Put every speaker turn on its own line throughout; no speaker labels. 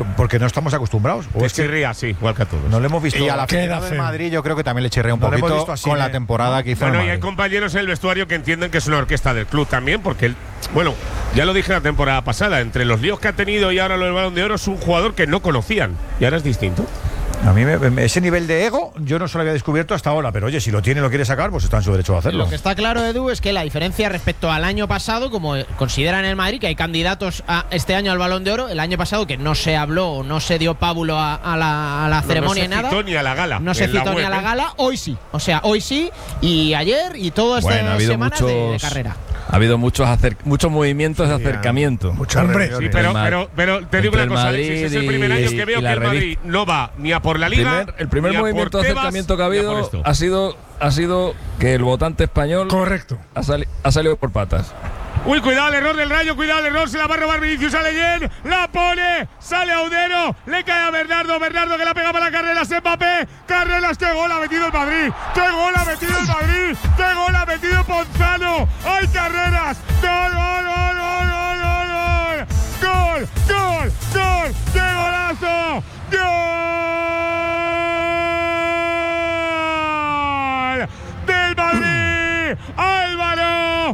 porque no estamos acostumbrados.
Te chirría, sí, igual que a todos.
No le hemos visto.
Y a la final del Madrid yo creo que también le chirría un poquito con la temporada que hizo el
Bueno, y
Madrid.
hay compañeros en el vestuario que entienden que es una orquesta del club también, porque él, bueno, ya lo dije la temporada pasada, entre los líos que ha tenido y ahora lo del Balón de Oro, es un jugador que no conocían y ahora es distinto.
A mí ese nivel de ego yo no se lo había descubierto hasta ahora, pero oye, si lo tiene y lo quiere sacar, pues está en su derecho a hacerlo.
Lo que está claro, Edu, es que la diferencia respecto al año pasado, como consideran en el Madrid que hay candidatos a este año al Balón de Oro, el año pasado que no se habló o no se dio pábulo a la ceremonia y nada.
No se citó ni a la gala.
No se citó ni a la gala, hoy sí. O sea, hoy sí y ayer y todas estas semanas de carrera.
Ha habido muchos movimientos de acercamiento.
Hombre,
sí, pero te digo una cosa, Alexis, es el primer año que veo que el Madrid no va ni a por la Liga.
El primer movimiento de acercamiento que ha habido ha sido que el votante español ha salido por patas.
Uy, cuidado el error del Rayo, cuidado el error, se la va a robar Vinicius a Leyen, la pone, sale Audero, le cae a Bernardo que la pega para la Carreras, Mbappé, Carreras, qué gol ha metido el Madrid, qué gol ha metido el Madrid, qué gol ha metido Ponzano, ¡ay, Carreras! ¡Gol, gol, gol, gol, gol, gol, gol, gol, qué golazo! ¡Gol! ¡Del Madrid! ¡Álvaro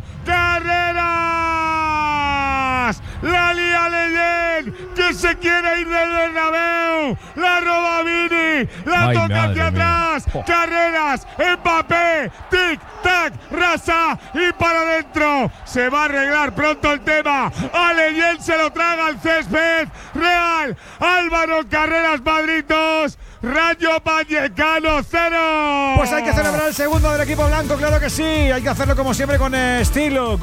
Carreras! ¡La lía Leyen! ¡Que se quiere ir del Bernabéu! ¡La roba Vini! ¡La toca hacia atrás! ¡Carreras! ¡Mbappé! ¡Tic! ¡Tac! ¡Rasa! ¡Y para adentro! Se va a arreglar pronto el tema. A Leyen se lo traga al césped. Real. Álvaro Carreras, Madrid 2. Rayo Vallecano 0.
Pues hay que celebrar el segundo del equipo blanco, claro que sí. Hay que hacerlo como siempre con estilo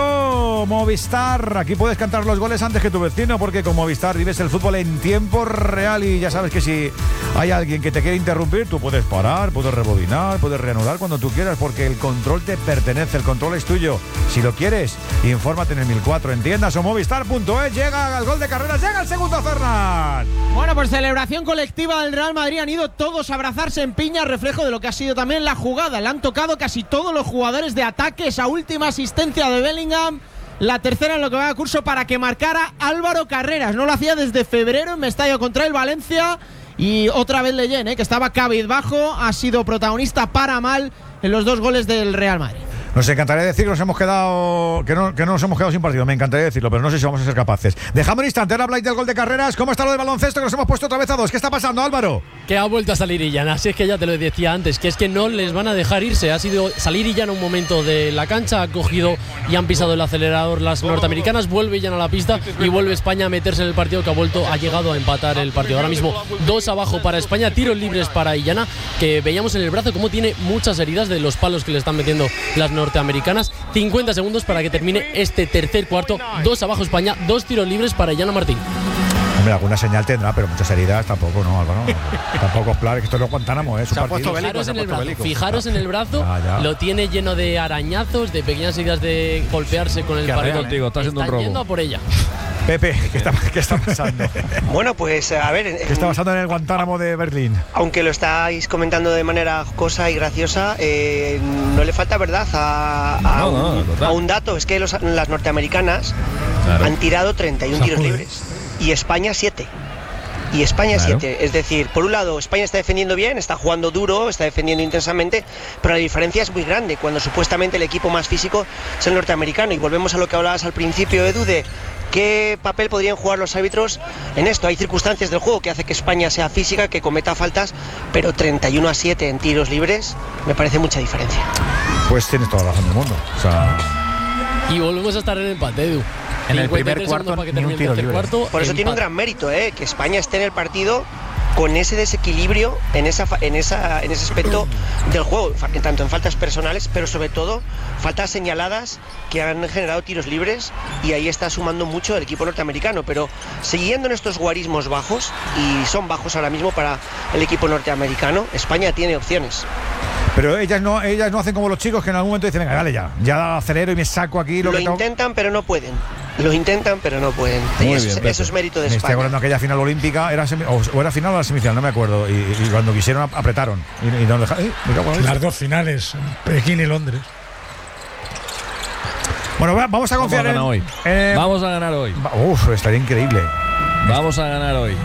Movistar. Aquí puedes cantar los goles antes que tu vecino, porque con Movistar vives el fútbol en tiempo real y ya sabes que si hay alguien que te quiere interrumpir, tú puedes parar, puedes rebobinar, puedes reanudar cuando tú quieras, porque el control te pertenece, el control es tuyo. Si lo quieres, infórmate en el 1004 en tiendas o movistar.es. Llega el gol de Carreras, llega el segundo, Fernan.
Bueno, pues celebración colectiva del Real Madrid, han ido todos a abrazarse en piña, reflejo de lo que ha sido también la jugada. Le han tocado casi todos los jugadores de ataque, esa última asistencia de Bellingham, la tercera en lo que va de curso para que marcara Álvaro Carreras. No lo hacía desde febrero en Mestalla contra el Valencia. Y otra vez Leyen, que estaba cabizbajo, ha sido protagonista para mal en los dos goles del Real Madrid.
Nos encantaría decir que nos hemos quedado sin partido, me encantaría decirlo, pero no sé si vamos a ser capaces. Dejamos un instante, ahora habláis del gol de Carreras. ¿Cómo está lo de baloncesto que nos hemos puesto otra vez a 2? ¿Qué está pasando, Álvaro?
Que ha vuelto a salir Illana, así es que ya te lo decía antes, que es que no les van a dejar irse. Ha sido salir Illana un momento de la cancha, ha cogido y han pisado el acelerador las norteamericanas, vuelve Illana a la pista y vuelve España a meterse en el partido, que ha llegado a empatar el partido. Ahora mismo 2 abajo para España, tiros libres para Illana, que veíamos en el brazo cómo tiene muchas heridas de los palos que le están metiendo las norteamericanas. 50 segundos para que termine este tercer cuarto. 2 abajo España, 2 tiros libres para Illana Martín.
Hombre, alguna señal tendrá, pero muchas heridas tampoco, ¿no, Álvaro? Tampoco es plan, que esto no es Guantánamo, es un partido.
Fijaros en el brazo, ya. Lo tiene lleno de arañazos, de pequeñas heridas de golpearse con el pared.
Contigo, está haciendo un robo.
Yendo a por ella.
Pepe, ¿qué está pasando?
Bueno, pues a ver…
¿Qué está pasando en el Guantánamo de Berlín?
Aunque lo estáis comentando de manera jocosa y graciosa, no le falta verdad a un dato. Es que las norteamericanas han tirado 31 tiros libres y España 7. Y España 7, es decir, por un lado España está defendiendo bien, está jugando duro, está defendiendo intensamente, pero la diferencia es muy grande cuando supuestamente el equipo más físico es el norteamericano. Y volvemos a lo que hablabas al principio, Edu, de qué papel podrían jugar los árbitros en esto. Hay circunstancias del juego que hace que España sea física, que cometa faltas, pero 31-7 en tiros libres me parece mucha diferencia.
Pues tienes toda la razón del mundo.
Y volvemos a estar en empate, Edu.
En el primer cuarto,
ni un tiro libre.
Por eso tiene un gran mérito, que España esté en el partido con ese desequilibrio en ese aspecto del juego, tanto en faltas personales, pero sobre todo faltas señaladas que han generado tiros libres, y ahí está sumando mucho el equipo norteamericano. Pero siguiendo en estos guarismos bajos, y son bajos ahora mismo para el equipo norteamericano, España tiene opciones.
Pero ellas no hacen como los chicos que en algún momento dicen, venga, dale ya acelero y me saco aquí
lo que intentan, pero no pueden. Lo intentan, pero no pueden. Eso es mérito de España.
Estoy acordando de aquella final olímpica, era final o era semifinal, no me acuerdo. Y cuando quisieron apretaron. Y no dejaron.
Las dos finales, Pekín y Londres.
Bueno, vamos a confiar
Vamos a ganar hoy.
Estaría increíble.
Vamos a ganar hoy.